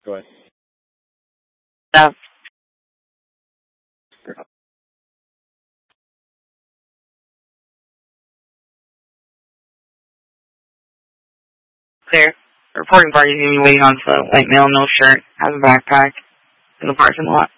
Go ahead. Stuff. Clear. The reporting party's gonna be waiting on foot. White male, no shirt, has a backpack in the parking lot.